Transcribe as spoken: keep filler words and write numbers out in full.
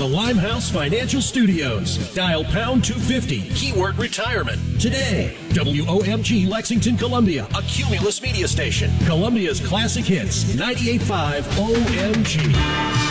the Limehouse Financial Studios. Dial pound two fifty, keyword retirement. Today, W O M G Lexington, Columbia, a Cumulus media station. Columbia's classic hits, ninety-eight point five O M G.